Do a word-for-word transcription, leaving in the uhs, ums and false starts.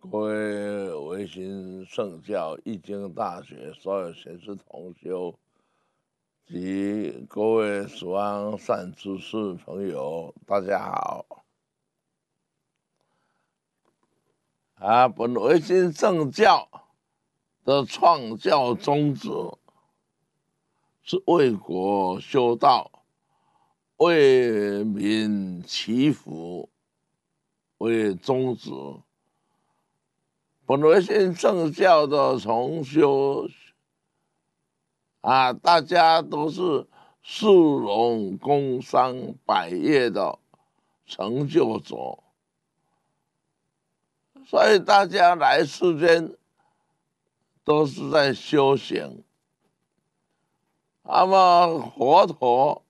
各位维新圣教义经大学所有贤士同修及各位属安善知识朋友，大家好！啊，本维新圣教的创教宗旨是为国修道，为民祈福为宗旨。本维新圣教的重修啊，大家都是殊荣工商百业的成就者，所以大家来世间都是在修行。那么佛陀